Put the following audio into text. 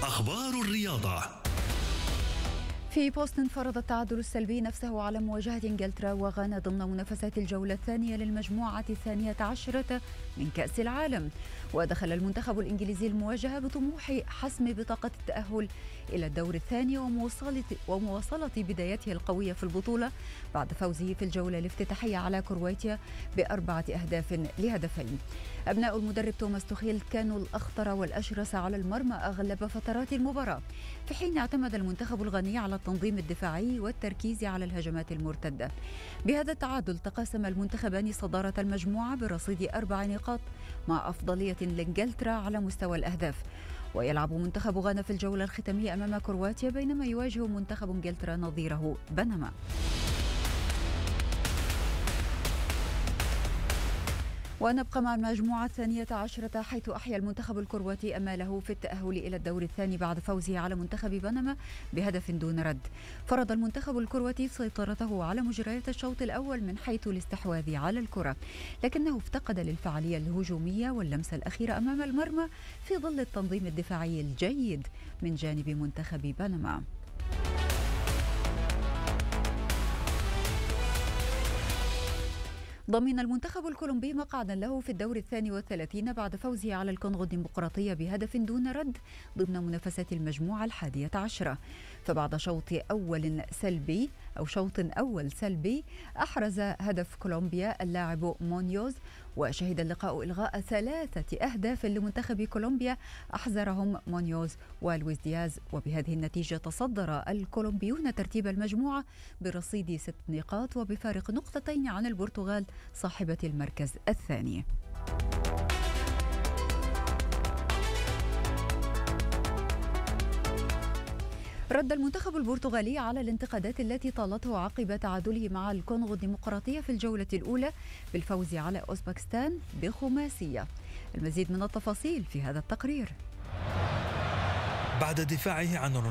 أخبار الرياضة. في بوست فرض التعادل السلبي نفسه على مواجهة إنجلترا وغانا ضمن منافسات الجولة الثانية للمجموعة 12 من كأس العالم. ودخل المنتخب الإنجليزي المواجهة بطموح حسم بطاقة التأهل إلى الدور الثاني ومواصلة بدايته القوية في البطولة بعد فوزه في الجولة الافتتاحية على كرواتيا ب4-2. أبناء المدرب توماس توخيل كانوا الأخطر والأشرس على المرمى أغلب فترات المباراة، في حين اعتمد المنتخب الغاني على التنظيم الدفاعي والتركيز على الهجمات المرتدة. بهذا التعادل تقاسم المنتخبان صدارة المجموعة برصيد 4 نقاط مع أفضلية لإنجلترا على مستوى الأهداف. ويلعب منتخب غانا في الجولة الختامية أمام كرواتيا بينما يواجه منتخب إنجلترا نظيره بنما. ونبقى مع المجموعة 12 حيث أحيا المنتخب الكرواتي أماله في التأهل إلى الدور الثاني بعد فوزه على منتخب بنما بهدف دون رد. فرض المنتخب الكرواتي سيطرته على مجريات الشوط الأول من حيث الاستحواذ على الكرة، لكنه افتقد للفعالية الهجومية واللمسة الأخيرة أمام المرمى في ظل التنظيم الدفاعي الجيد من جانب منتخب بنما. ضمن المنتخب الكولومبي مقعدا له في الدور 32 بعد فوزه على الكونغو الديمقراطية بهدف دون رد ضمن منافسات المجموعة 11. فبعد شوط أول سلبي أحرز هدف كولومبيا اللاعب مونيوز، وشهد اللقاء إلغاء 3 أهداف لمنتخب كولومبيا أحزرهم مونيوز ولويس دياز. وبهذه النتيجة تصدر الكولومبيون ترتيب المجموعة برصيد 6 نقاط وبفارق نقطتين عن البرتغال صاحبة المركز الثاني. رد المنتخب البرتغالي على الانتقادات التي طالته عقب تعادله مع الكونغو الديمقراطية في الجولة الأولى بالفوز على أوزبكستان ب5. المزيد من التفاصيل في هذا التقرير. بعد دفاعه عن